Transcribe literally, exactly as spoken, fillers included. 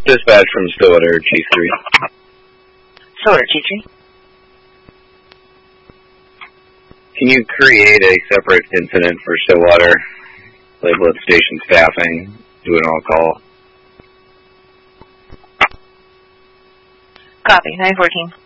Dispatch from Stillwater, Chief three. Stillwater, Chief three. Can you create a separate incident for Stillwater? Label it station staffing, do an all-call. Copy, nine fourteen.